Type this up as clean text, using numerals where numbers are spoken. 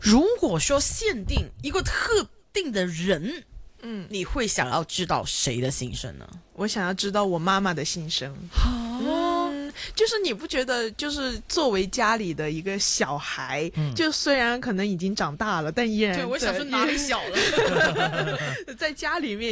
如果说限定一个特定的人，你会想要知道谁的心声呢？ 我想要知道我妈妈的心声。就是你不觉得，就是作为家里的一个小孩，就虽然可能已经长大了，但依然对，我想说哪里小了， 在家里面